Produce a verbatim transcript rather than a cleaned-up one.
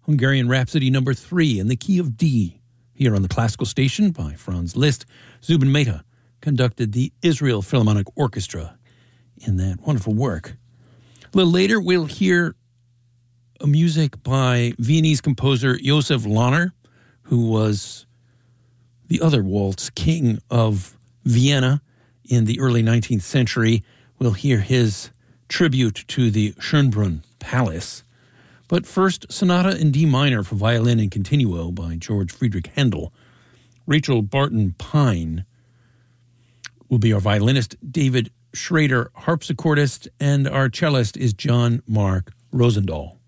Hungarian Rhapsody number three in the key of D. Here on the Classical Station by Franz Liszt, Zubin Mehta conducted the Israel Philharmonic Orchestra in that wonderful work. A little later, we'll hear a music by Viennese composer Josef Lahner, who was the other waltz king of Vienna in the early nineteenth century. We'll hear his tribute to the Schönbrunn Palace. But first, Sonata in D minor for violin and continuo by George Friedrich Handel. Rachel Barton Pine will be our violinist, David Schrader harpsichordist, and our cellist is John Mark Rosendahl.